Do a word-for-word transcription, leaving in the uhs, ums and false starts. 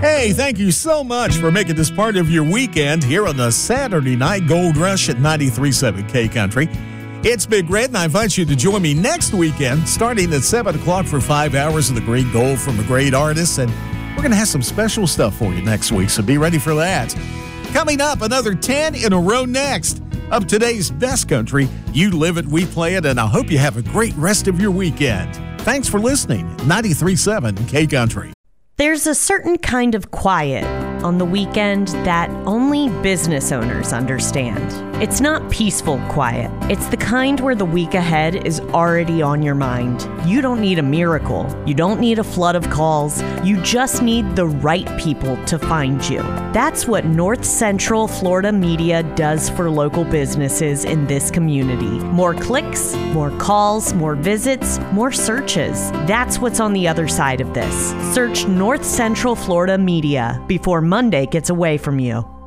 Hey, thank you so much for making this part of your weekend here on the Saturday Night Gold Rush at ninety-three point seven K Country. It's Big Red, and I invite you to join me next weekend, starting at seven o'clock for five hours of the great gold from a great artist. And we're going to have some special stuff for you next week, so be ready for that. Coming up, another ten in a row next. Of today's best country, you live it, we play it, and I hope you have a great rest of your weekend. Thanks for listening. ninety-three point seven K Country. There's a certain kind of quiet on the weekend that only business owners understand. It's not peaceful quiet. It's the kind where the week ahead is already on your mind. You don't need a miracle. You don't need a flood of calls. You just need the right people to find you. That's what North Central Florida Media does for local businesses in this community. More clicks, more calls, more visits, more searches. That's what's on the other side of this. Search North Central Florida Media before Monday gets away from you.